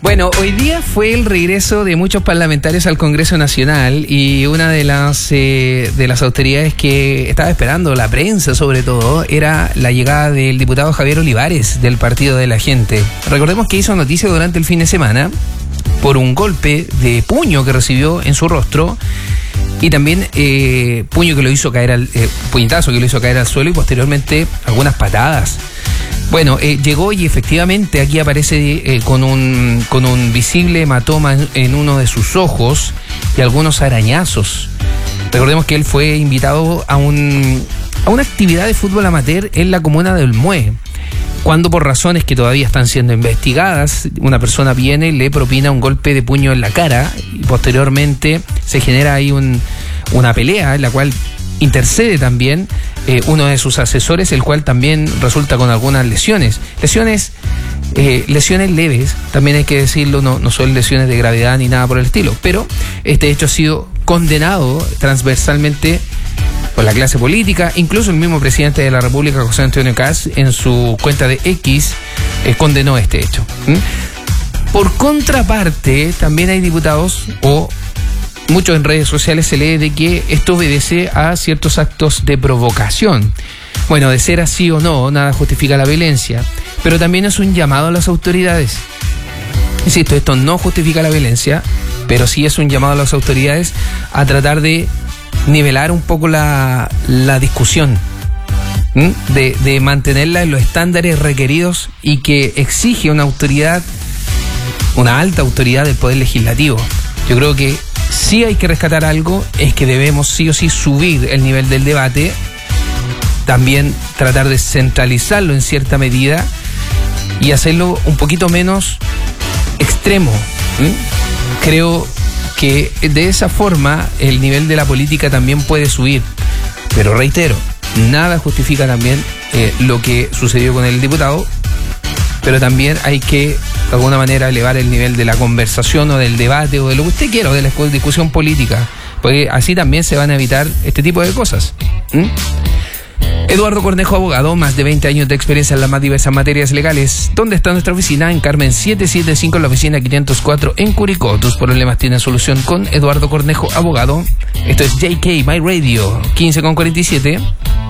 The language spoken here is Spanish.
Bueno, hoy día fue el regreso de muchos parlamentarios al Congreso Nacional y una de las autoridades que estaba esperando la prensa, sobre todo, era la llegada del diputado Javier Olivares del Partido de la Gente. Recordemos que hizo noticia durante el fin de semana por un golpe de puño que recibió en su rostro y también puñetazo que lo hizo caer al suelo y posteriormente algunas patadas. Bueno, llegó y efectivamente aquí aparece con un visible hematoma en uno de sus ojos y algunos arañazos. Recordemos que él fue invitado a una actividad de fútbol amateur en la comuna de Olmué, cuando por razones que todavía están siendo investigadas, una persona viene, le propina un golpe de puño en la cara y posteriormente se genera ahí una pelea en la cual intercede también uno de sus asesores, el cual también resulta con algunas lesiones leves, también hay que decirlo, no son lesiones de gravedad ni nada por el estilo, pero este hecho ha sido condenado transversalmente por la clase política. Incluso el mismo presidente de la República, José Antonio Kast, en su cuenta de X condenó este hecho. Por contraparte, también hay diputados o muchos en redes sociales se lee de que esto obedece a ciertos actos de provocación. Bueno, de ser así o no, nada justifica la violencia, pero también es un llamado a las autoridades. Insisto, esto no justifica la violencia, pero sí es un llamado a las autoridades a tratar de nivelar un poco la discusión, de mantenerla en los estándares requeridos y que exige una alta autoridad del Poder Legislativo. Yo creo que sí hay que rescatar algo, es que debemos sí o sí subir el nivel del debate, también tratar de centralizarlo en cierta medida y hacerlo un poquito menos extremo. Creo que de esa forma el nivel de la política también puede subir, pero reitero, nada justifica también lo que sucedió con el diputado, pero también hay que de alguna manera elevar el nivel de la conversación o del debate o de lo que usted quiera o de la discusión política, porque así también se van a evitar este tipo de cosas. Eduardo Cornejo, abogado, más de 20 años de experiencia en las más diversas materias legales. ¿Dónde está nuestra oficina? En Carmen 775, en la oficina 504 en Curicó. Tus problemas tienen solución con Eduardo Cornejo, abogado. Esto es JK My Radio, 15:47.